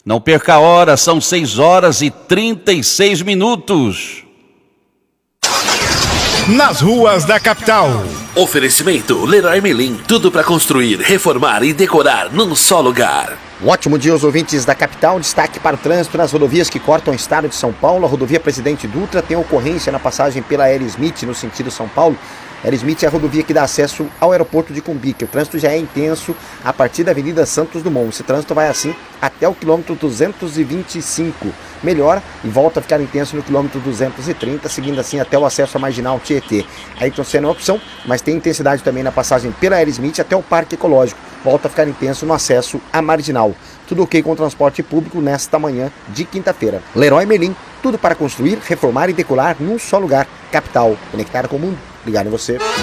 Não perca a hora, são 6h36. Nas ruas da capital. Oferecimento Leroy Merlin, tudo para construir, reformar e decorar num só lugar. Um ótimo dia aos ouvintes da capital. Destaque para o trânsito nas rodovias que cortam o estado de São Paulo. A rodovia Presidente Dutra tem ocorrência na passagem pela Aerosmith no sentido São Paulo. Aerosmith é a rodovia que dá acesso ao aeroporto de Cumbica. O trânsito já é intenso a partir da Avenida Santos Dumont. Esse trânsito vai assim até o quilômetro 225. Melhora e volta a ficar intenso no quilômetro 230, seguindo assim até o acesso à Marginal Tietê. Ayrton Senna é uma opção, mas tem intensidade também na passagem pela Aerosmith até o Parque Ecológico. Volta a ficar intenso no acesso à Marginal. Tudo ok com o transporte público nesta manhã de quinta-feira. Leroy Merlin, tudo para construir, reformar e decorar num só lugar. Capital, conectada com o mundo. Ligado em você.